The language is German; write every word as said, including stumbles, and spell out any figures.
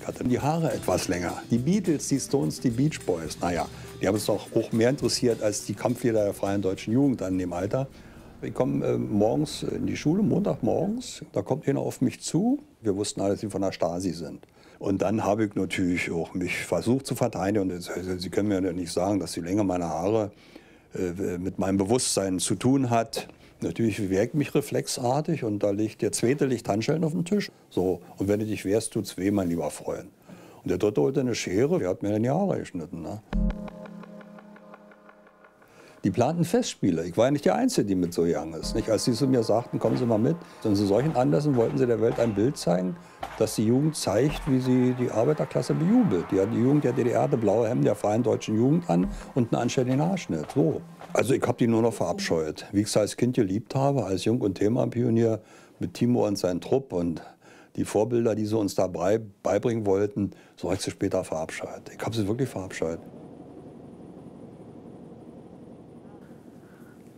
hatte die Haare etwas länger. Die Beatles, die Stones, die Beach Boys, naja, die haben uns doch auch mehr interessiert als die Kampflieder der Freien Deutschen Jugend an dem Alter. Ich komme äh, morgens in die Schule, Montagmorgens, da kommt einer auf mich zu. Wir wussten alle, dass sie von der Stasi sind. Und dann habe ich natürlich auch mich versucht zu verteidigen. Und Sie können mir ja nicht sagen, dass die Länge meiner Haare äh, mit meinem Bewusstsein zu tun hat. Natürlich wehre ich mich reflexartig und da liegt der zweite liegt Handschellen auf dem Tisch. So, und wenn du dich wehrst, tut's weh, mein lieber Freund. Und der dritte holte eine Schere, der hat mir in die Haare geschnitten. Ne? Die planten Festspiele. Ich war ja nicht der Einzige, die mit so gegangen ist. Nicht? Als sie zu mir sagten, kommen Sie mal mit. Und zu solchen Anlässen wollten sie der Welt ein Bild zeigen, dass die Jugend zeigt, wie sie die Arbeiterklasse bejubelt. Die, die Jugend der D D R hatte blaue Hemden der Freien Deutschen Jugend an und einen anständigen Haarschnitt. So. Also ich habe die nur noch verabscheut. Wie ich es als Kind geliebt habe, als Jung- und Thema-Pionier mit Timo und seinem Trupp und die Vorbilder, die sie uns dabei beibringen wollten, so habe ich sie später verabscheut. Ich habe sie wirklich verabscheut.